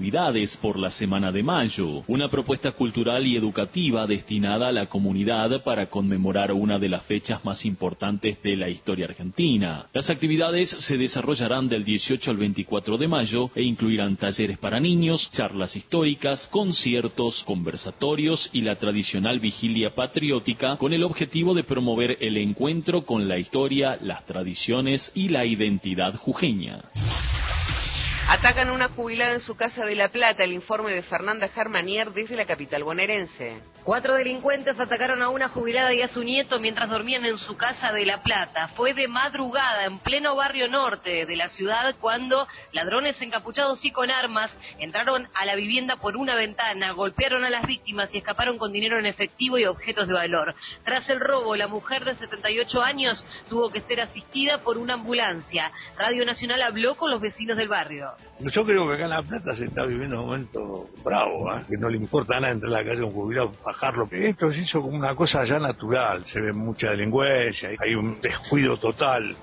actividades por la Semana de Mayo, una propuesta cultural y educativa destinada a la comunidad para conmemorar una de las fechas más importantes de la historia argentina. Las actividades se desarrollarán del 18 al 24 de mayo e incluirán talleres para niños, charlas históricas, conciertos, conversatorios y la tradicional vigilia patriótica con el objetivo de promover el encuentro con la historia, las tradiciones y la identidad jujeña. Atacan a una jubilada en su casa de La Plata. El informe de Fernanda Germanier desde la capital bonaerense. 4 delincuentes atacaron a una jubilada y a su nieto mientras dormían en su casa de La Plata. Fue de madrugada, en pleno barrio norte de la ciudad, cuando ladrones encapuchados y con armas entraron a la vivienda por una ventana, golpearon a las víctimas y escaparon con dinero en efectivo y objetos de valor. Tras el robo, la mujer de 78 años tuvo que ser asistida por una ambulancia. Radio Nacional habló con los vecinos del barrio. Yo creo que acá en La Plata se está viviendo un momento bravo, que no le importa nada entrar a la calle a un jubilado, bajarlo. Esto se hizo como una cosa ya natural, se ve mucha delincuencia, hay un descuido total.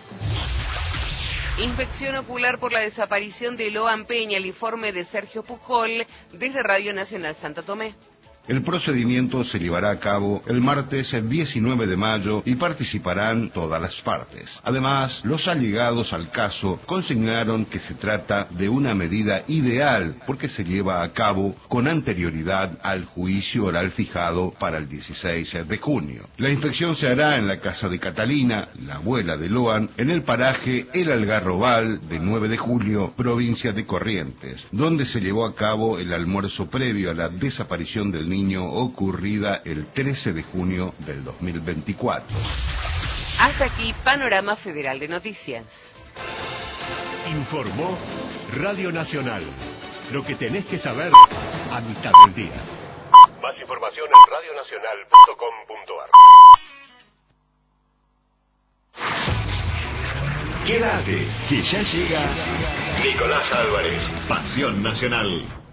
Inspección ocular por la desaparición de Loan Peña. El informe de Sergio Pujol desde Radio Nacional Santa Tomé. El procedimiento se llevará a cabo el martes 19 de mayo y participarán todas las partes. Además, los allegados al caso consignaron que se trata de una medida ideal porque se lleva a cabo con anterioridad al juicio oral fijado para el 16 de junio. La inspección se hará en la casa de Catalina, la abuela de Loan, en el paraje El Algarrobal de 9 de julio, provincia de Corrientes, donde se llevó a cabo el almuerzo previo a la desaparición del niño ocurrida el 13 de junio del 2024. Hasta aquí, Panorama Federal de Noticias. Informó Radio Nacional. Lo que tenés que saber a mitad del día. Más información en radionacional.com.ar. Quédate, que ya llega Nicolás Álvarez, Pasión Nacional.